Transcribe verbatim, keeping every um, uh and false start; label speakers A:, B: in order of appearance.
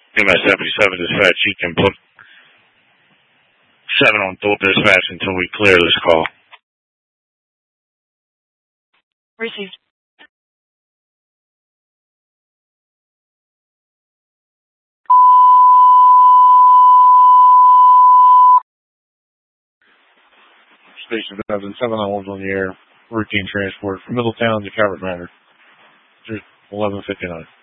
A: M S seventy-seven dispatch, you can put seven on Thor dispatch until we clear this call.
B: Received.
A: Station seven, seven on on the air, routine transport from Middletown to Calvert Manor. eleven fifty-nine.